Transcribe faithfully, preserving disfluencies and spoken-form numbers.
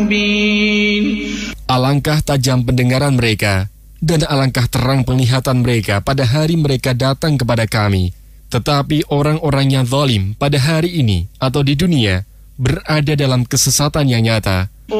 Alangkah tajam pendengaran mereka, dan alangkah terang penglihatan mereka pada hari mereka datang kepada kami. Tetapi orang-orang yang zalim pada hari ini atau di dunia berada dalam kesesatan yang nyata.